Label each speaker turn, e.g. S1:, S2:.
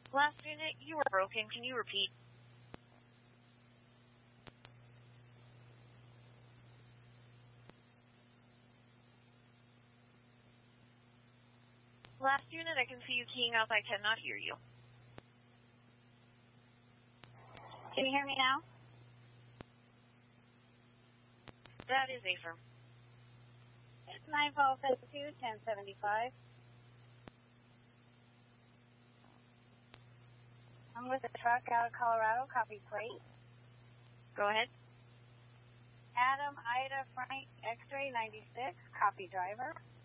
S1: Last unit, you were broken. Can you repeat? Last unit, I can see you keying up. I cannot hear you.
S2: Can you hear me now?
S1: That is affirm.
S2: 952, 1075. I'm with a truck out of Colorado. Copy plate.
S1: Go ahead.
S2: Adam Ida Frank X-ray 96. Copy driver.